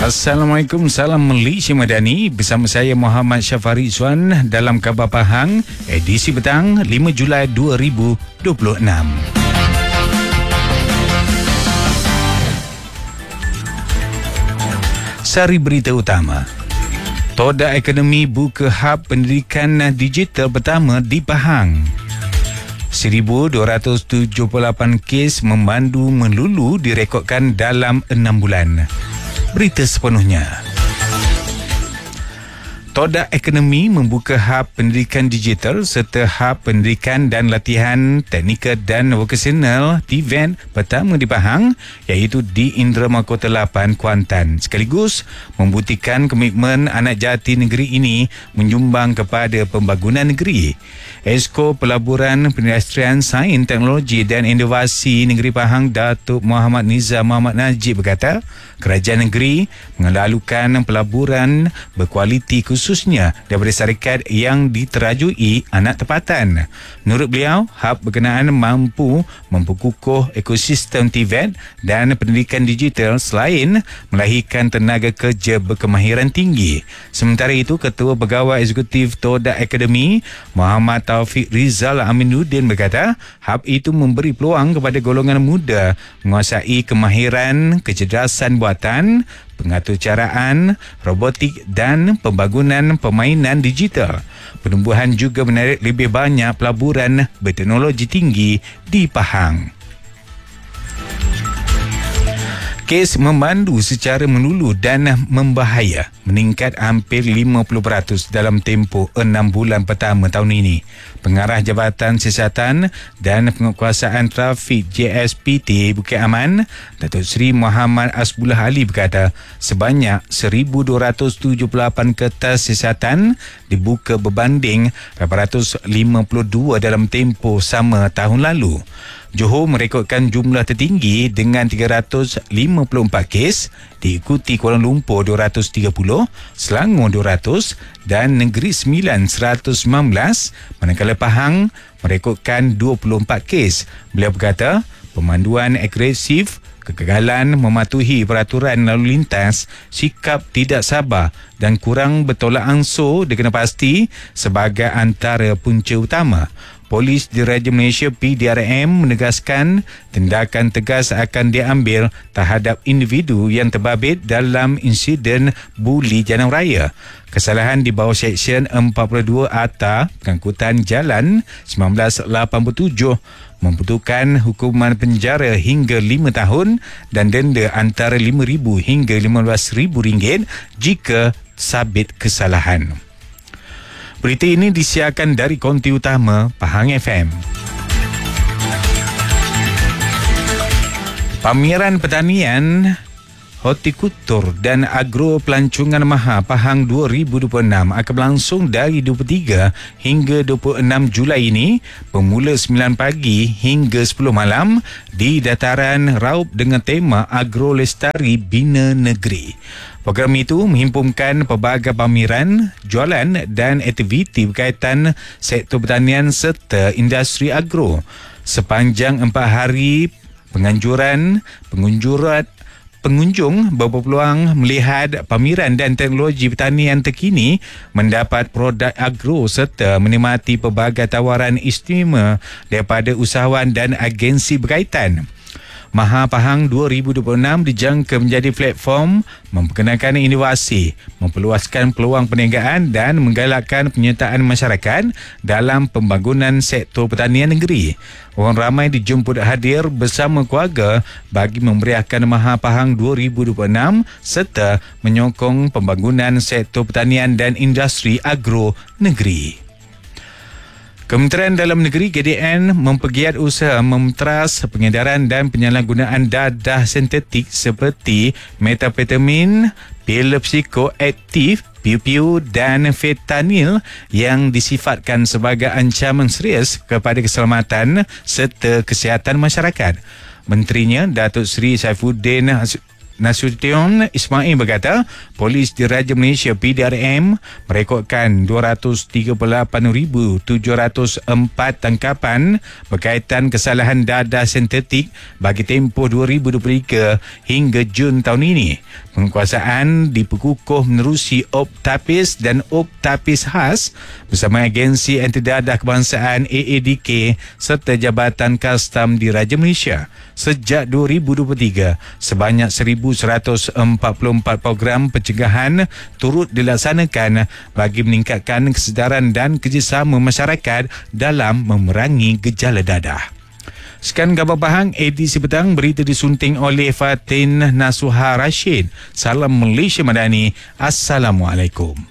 Assalamualaikum, salam Malaysia Madani. Bersama saya Muhammad Syafari Izwan dalam Khabar Pahang, edisi petang 5 Julai 2026. Sari berita utama. Toda Akademi buka hub pendidikan digital pertama di Pahang. 1,278 kes memandu melulu direkodkan dalam 6 bulan. Berita sepenuhnya. Toda Akademi membuka hub pendidikan digital serta hub pendidikan dan latihan teknikal dan vokasional TVET pertama di Pahang, iaitu di Indra Mahkota 8 Kuantan, sekaligus membuktikan komitmen anak jati negeri ini menyumbang kepada pembangunan negeri. Esko Pelaburan Perindustrian Sains Teknologi dan Inovasi Negeri Pahang, Datuk Muhammad Nizam Muhammad Najib berkata, kerajaan negeri mengedalukan pelaburan berkualiti khususnya daripada syarikat yang diterajui anak tempatan. Menurut beliau, hub berkenaan mampu memperkukuh ekosistem TVET dan pendidikan digital selain melahirkan tenaga kerja berkemahiran tinggi. Sementara itu, Ketua Pegawai Eksekutif Toda Akademi, Muhammad Taufik Rizal Aminuddin berkata, hub itu memberi peluang kepada golongan muda menguasai kemahiran kecerdasan buatan, pengaturcaraan, robotik dan pembangunan permainan digital. Penumbuhan juga menarik lebih banyak pelaburan berteknologi tinggi di Pahang. Kes memandu secara melulu dan membahaya meningkat hampir 50% dalam tempoh 6 bulan pertama tahun ini. Pengarah Jabatan Siasatan dan Penguasaan Trafik JSPT Bukit Aman, Datuk Seri Muhammad Asbullah Ali berkata, sebanyak 1,278 kertas siasatan dibuka berbanding 852 dalam tempoh sama tahun lalu. Johor merekodkan jumlah tertinggi dengan 354 kes, diikuti Kuala Lumpur 230, Selangor 200 dan Negeri Sembilan 119, manakala Pahang merekodkan 24 kes. Beliau berkata, pemanduan agresif, kegagalan mematuhi peraturan lalu lintas, sikap tidak sabar dan kurang bertolak ansur dikena pasti sebagai antara punca utama. Polis Diraja Malaysia PDRM menegaskan tindakan tegas akan diambil terhadap individu yang terbabit dalam insiden buli jalan raya. Kesalahan di bawah Seksyen 42 Akta Pengangkutan Jalan 1987 membutuhkan hukuman penjara hingga 5 tahun dan denda antara RM5,000 hingga RM15,000 jika sabit kesalahan. Berita ini disiarkan dari konti utama Pahang FM. Pameran Pertanian, Hortikultur dan Agro Pelancongan Maha Pahang 2026 akan berlangsung dari 23 hingga 26 Julai ini bermula 9 pagi hingga 10 malam di Dataran Raub dengan tema Agro Lestari Bina Negeri. Program itu menghimpunkan pelbagai pameran, jualan dan aktiviti berkaitan sektor pertanian serta industri agro. Sepanjang 4 hari pengunjung berpeluang melihat pameran dan teknologi pertanian terkini, mendapat produk agro serta menikmati pelbagai tawaran istimewa daripada usahawan dan agensi berkaitan. Maha Pahang 2026 dijangka menjadi platform memperkenalkan inovasi, memperluaskan peluang perniagaan dan menggalakkan penyertaan masyarakat dalam pembangunan sektor pertanian negeri. Orang ramai dijemput hadir bersama keluarga bagi memeriahkan Maha Pahang 2026 serta menyokong pembangunan sektor pertanian dan industri agro negeri. Kementerian Dalam Negeri KDN mempergiat usaha memeteras pengedaran dan penyalahgunaan dadah sintetik seperti metafetamin, pil psikoaktif, piu-piu dan fentanyl yang disifatkan sebagai ancaman serius kepada keselamatan serta kesihatan masyarakat. Menterinya, Datuk Seri Saifuddin Nasution Ismail berkata, Polis Diraja Malaysia PDRM merekodkan 238,704 tangkapan berkaitan kesalahan dadah sintetik bagi tempoh 2023 hingga Jun tahun ini. Penguasaan diperkukuh menerusi Optapis dan Optapis khas bersama Agensi Anti Dadah Kebangsaan AADK serta Jabatan Kastam Diraja Malaysia. Sejak 2023, sebanyak 1,144 program pencegahan turut dilaksanakan bagi meningkatkan kesedaran dan kerjasama masyarakat dalam memerangi gejala dadah. Sekian khabar bahang edisi petang, berita disunting oleh Fatin Nasuha Rashid. Salam Malaysia Madani. Assalamualaikum.